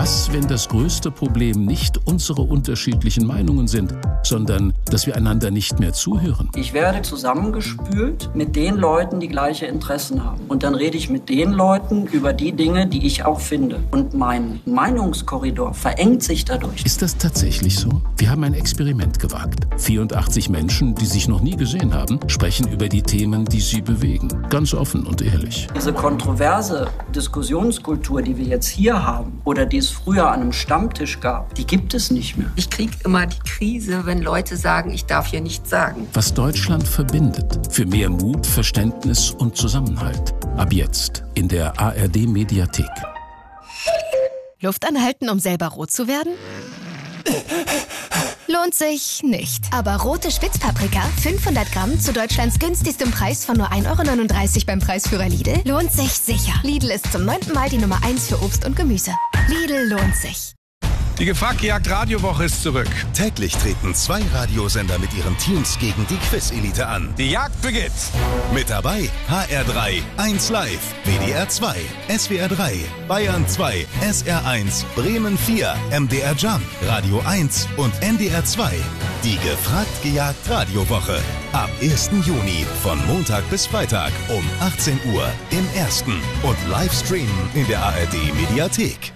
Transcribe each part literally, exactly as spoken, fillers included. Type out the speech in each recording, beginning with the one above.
Was, wenn das größte Problem nicht unsere unterschiedlichen Meinungen sind, sondern dass wir einander nicht mehr zuhören? Ich werde zusammengespült mit den Leuten, die gleiche Interessen haben. Und dann rede ich mit den Leuten über die Dinge, die ich auch finde. Und mein Meinungskorridor verengt sich dadurch. Ist das tatsächlich so? Wir haben ein Experiment gewagt. vierundachtzig Menschen, die sich noch nie gesehen haben, sprechen über die Themen, die sie bewegen. Ganz offen und ehrlich. Diese kontroverse Diskussionskultur, die wir jetzt hier haben oder die es früher an einem Stammtisch gab, die gibt es nicht mehr. Ich kriege immer die Krise, wenn Leute sagen, ich darf hier nichts sagen. Was Deutschland verbindet. Für mehr Mut, Verständnis und Zusammenhalt. Ab jetzt in der A R D-Mediathek. Luft anhalten, um selber rot zu werden? Lohnt sich nicht. Aber rote Spitzpaprika, fünfhundert Gramm zu Deutschlands günstigstem Preis von nur ein Euro neununddreißig beim Preisführer Lidl, lohnt sich sicher. Lidl ist zum neunten Mal die Nummer eins für Obst und Gemüse. Lidl lohnt sich. Die Gefragt-Jagd-Radiowoche ist zurück. Täglich treten zwei Radiosender mit ihren Teams gegen die Quiz-Elite an. Die Jagd beginnt. Mit dabei H R drei, eins Live, W D R zwei, S W R drei, Bayern zwei, S R eins, Bremen vier, M D R Jump, Radio eins und N D R zwei. Die Gefragt-Gejagt-Radiowoche. Ab ersten Juni von Montag bis Freitag um achtzehn Uhr im Ersten und Livestream in der A R D-Mediathek.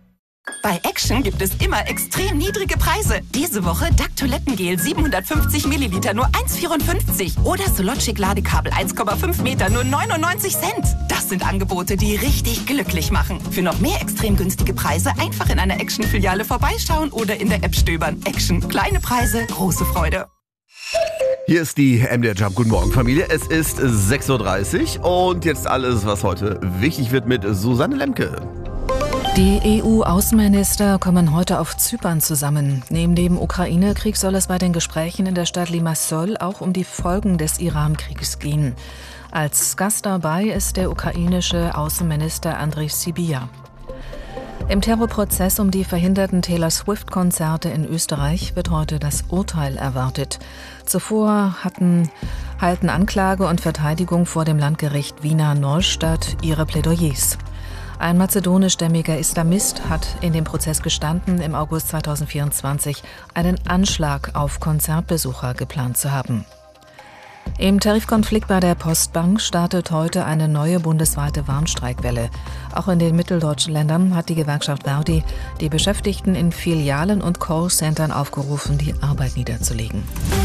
Bei Action gibt es immer extrem niedrige Preise. Diese Woche D A C Toilettengel siebenhundertfünfzig Milliliter nur eins Komma vierundfünfzig oder Sologic Ladekabel eins Komma fünf Meter nur neunundneunzig Cent. Das sind Angebote, die richtig glücklich machen. Für noch mehr extrem günstige Preise einfach in einer Action-Filiale vorbeischauen oder in der App stöbern. Action. Kleine Preise, große Freude. Hier ist die M D R Jump. Guten Morgen, Familie. Es ist sechs Uhr dreißig und jetzt alles, was heute wichtig wird mit Susanne Lemke. Die E U-Außenminister kommen heute auf Zypern zusammen. Neben dem Ukraine-Krieg soll es bei den Gesprächen in der Stadt Limassol auch um die Folgen des Iran-Kriegs gehen. Als Gast dabei ist der ukrainische Außenminister Andrej Sybiha. Im Terrorprozess um die verhinderten Taylor Swift-Konzerte in Österreich wird heute das Urteil erwartet. Zuvor hatten, halten Anklage und Verteidigung vor dem Landgericht Wiener Neustadt ihre Plädoyers. Ein mazedonischstämmiger Islamist hat in dem Prozess gestanden, im August zweitausendvierundzwanzig einen Anschlag auf Konzertbesucher geplant zu haben. Im Tarifkonflikt bei der Postbank startet heute eine neue bundesweite Warnstreikwelle. Auch in den mitteldeutschen Ländern hat die Gewerkschaft Verdi die Beschäftigten in Filialen und Callcentern aufgerufen, die Arbeit niederzulegen.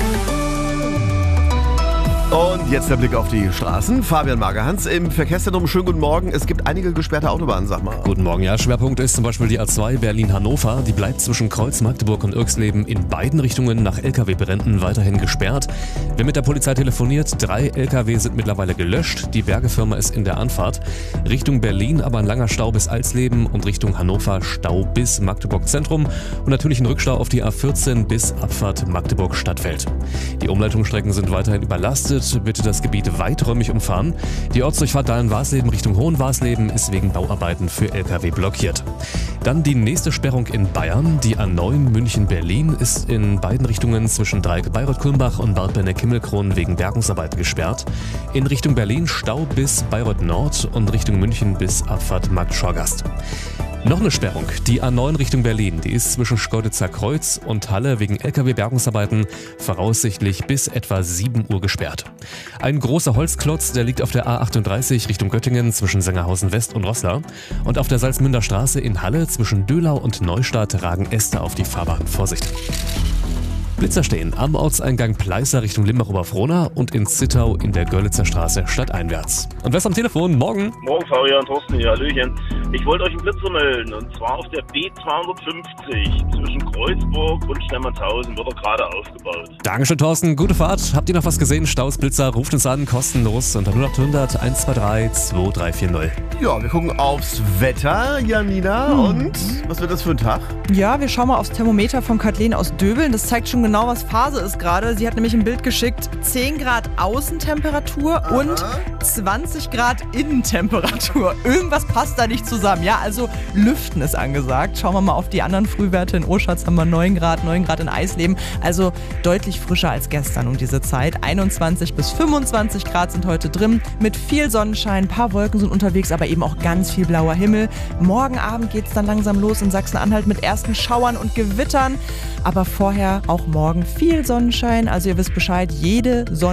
Und jetzt der Blick auf die Straßen. Fabian Magerhans im Verkehrszentrum. Schönen guten Morgen. Es gibt einige gesperrte Autobahnen, sag mal. Guten Morgen, ja. Schwerpunkt ist zum Beispiel die A zwei Berlin-Hannover. Die bleibt zwischen Kreuz Magdeburg und Irxleben in beiden Richtungen nach L K W-Bränden weiterhin gesperrt. Wer mit der Polizei telefoniert, drei L K W sind mittlerweile gelöscht. Die Bergefirma ist in der Anfahrt. Richtung Berlin aber ein langer Stau bis Alsleben und Richtung Hannover Stau bis Magdeburg Zentrum. Und natürlich ein Rückstau auf die A vierzehn bis Abfahrt Magdeburg Stadtfeld. Die Umleitungsstrecken sind weiterhin überlastet. Bitte das Gebiet weiträumig umfahren. Die Ortsdurchfahrt Dahlen-Warsleben Richtung Hohenwarsleben ist wegen Bauarbeiten für L K W blockiert. Dann die nächste Sperrung in Bayern. Die A neun München-Berlin ist in beiden Richtungen zwischen Dreieck Bayreuth-Kulmbach und Bad Berneck-Himmelkron wegen Bergungsarbeiten gesperrt. In Richtung Berlin Stau bis Bayreuth Nord und Richtung München bis Abfahrt Markt-Schorgast. Noch eine Sperrung, die A neun Richtung Berlin, die ist zwischen Schkeuditzer Kreuz und Halle wegen L K W-Bergungsarbeiten voraussichtlich bis etwa sieben Uhr gesperrt. Ein großer Holzklotz, der liegt auf der A achtunddreißig Richtung Göttingen zwischen Sengerhausen West und Roßla. Und auf der Salzmünder Straße in Halle zwischen Döhlau und Neustadt ragen Äste auf die Fahrbahn. Vorsicht! Blitzer stehen am Ortseingang Pleißer Richtung Limbach-Oberfrohna und in Zittau in der Görlitzer Straße stadteinwärts. Und wer ist am Telefon? Morgen? Morgen, Fabian, Thorsten hier, Hallöchen. Ich wollte euch einen Blitzer melden, und zwar auf der B zweihundertfünfzig zwischen Kreuzburg und Stemmernshausen wird er gerade aufgebaut. Dankeschön, Thorsten. Gute Fahrt. Habt ihr noch was gesehen? Staus, Blitzer, ruft uns an, kostenlos unter null acht hundert eins zwei drei zwei drei vier null. Ja, wir gucken aufs Wetter, Janina. Hm. Und was wird das für ein Tag? Ja, wir schauen mal aufs Thermometer von Kathleen aus Döbeln. Das zeigt schon genau, was Phase ist gerade. Sie hat nämlich ein Bild geschickt. zehn Grad Außentemperatur. Aha. Und zwanzig Grad Innentemperatur. Irgendwas passt da nicht zusammen. zusammen. Ja, also Lüften ist angesagt. Schauen wir mal auf die anderen Frühwerte. In Oschatz haben wir neun Grad, neun Grad in Eisleben. Also deutlich frischer als gestern um diese Zeit. einundzwanzig bis fünfundzwanzig Grad sind heute drin. Mit viel Sonnenschein, ein paar Wolken sind unterwegs, aber eben auch ganz viel blauer Himmel. Morgen Abend geht es dann langsam los in Sachsen-Anhalt mit ersten Schauern und Gewittern. Aber vorher auch morgen viel Sonnenschein. Also ihr wisst Bescheid, jede Sonne